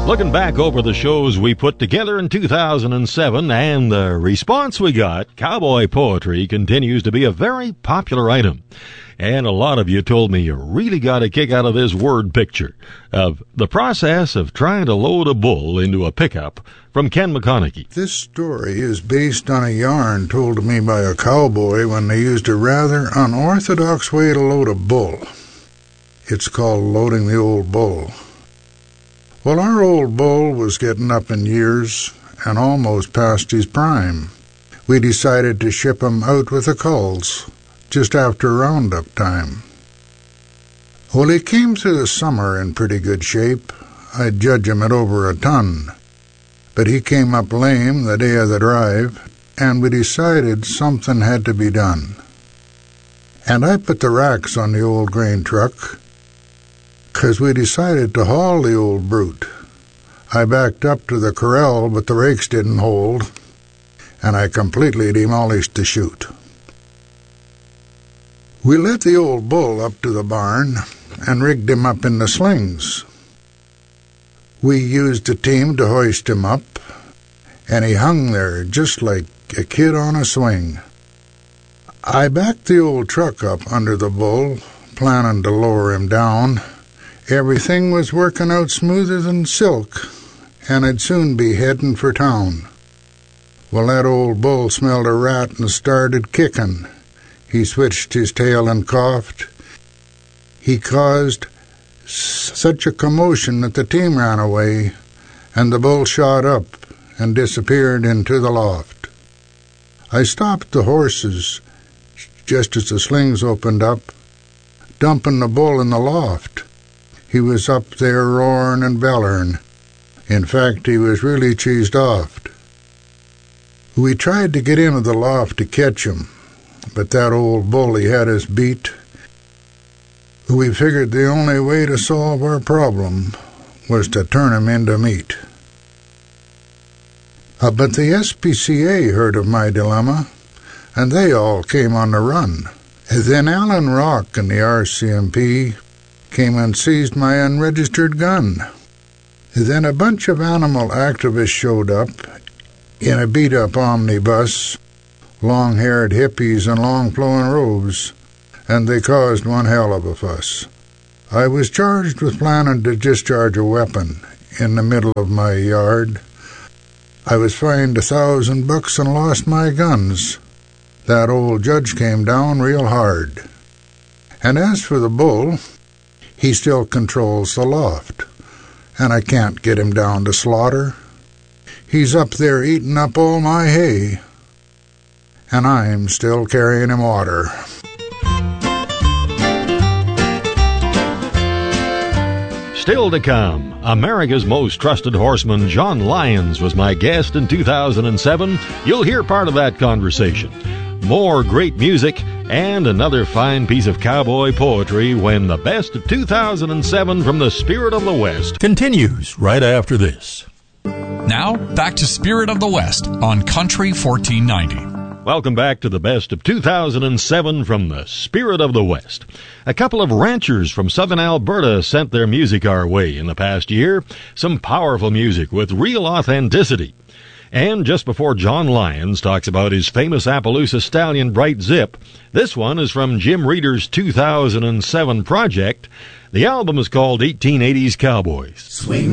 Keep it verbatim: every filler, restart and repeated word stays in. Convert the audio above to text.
Looking back over the shows we put together in two thousand seven and the response we got, cowboy poetry continues to be a very popular item. And a lot of you told me you really got a kick out of this word picture of the process of trying to load a bull into a pickup from Ken McConaughey. This story is based on a yarn told to me by a cowboy when they used a rather unorthodox way to load a bull. It's called loading the old bull. Well, our old bull was getting up in years and almost past his prime. We decided to ship him out with the culls just after roundup time. Well, he came through the summer in pretty good shape. I'd judge him at over a ton. But he came up lame the day of the drive, and we decided something had to be done. And I put the racks on the old grain truck, 'cause we decided to haul the old brute. I backed up to the corral, but the rakes didn't hold, and I completely demolished the chute. We led the old bull up to the barn and rigged him up in the slings. We used a team to hoist him up, and he hung there just like a kid on a swing. I backed the old truck up under the bull, planning to lower him down. Everything was working out smoother than silk, and I'd soon be heading for town. Well, that old bull smelled a rat and started kicking. He switched his tail and coughed. He caused s- such a commotion that the team ran away, and the bull shot up and disappeared into the loft. I stopped the horses just as the slings opened up, dumping the bull in the loft. He was up there roaring and bellering. In fact, he was really cheesed off. We tried to get into the loft to catch him, but that old bully had us beat. We figured the only way to solve our problem was to turn him into meat. Uh, but the S P C A heard of my dilemma, and they all came on the run. Then Alan Rock and the R C M P came and seized my unregistered gun. Then a bunch of animal activists showed up in a beat-up omnibus, long-haired hippies in long-flowing robes, and they caused one hell of a fuss. I was charged with planning to discharge a weapon in the middle of my yard. I was fined a thousand bucks and lost my guns. That old judge came down real hard. And as for the bull, he still controls the loft, and I can't get him down to slaughter. He's up there eating up all my hay, and I'm still carrying him water. Still to come, America's most trusted horseman, John Lyons, was my guest in two thousand seven. You'll hear part of that conversation. More great music and another fine piece of cowboy poetry when the best of two thousand seven from the Spirit of the West continues right after this. Now, back to Spirit of the West on Country fourteen ninety. Welcome back to the best of two thousand seven from the Spirit of the West. A couple of ranchers from southern Alberta sent their music our way in the past year. Some powerful music with real authenticity. And just before John Lyons talks about his famous Appaloosa stallion Bright Zip, this one is from Jim Reeder's two thousand seven project. The album is called eighteen eighties Cowboys. Swing